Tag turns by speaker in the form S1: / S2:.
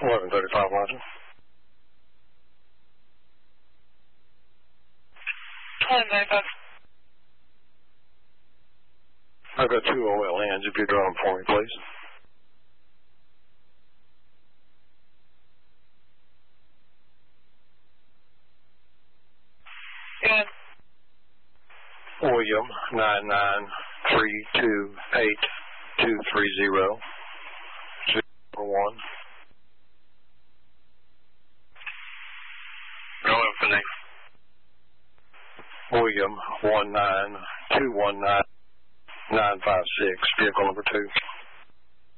S1: 1135 London.
S2: 1135.
S1: I've got 2 OLNs if you're drawing for me, please.
S2: Yeah.
S1: William 99328-230-01.
S3: Rolling for next.
S1: William 19219-956, vehicle number 2.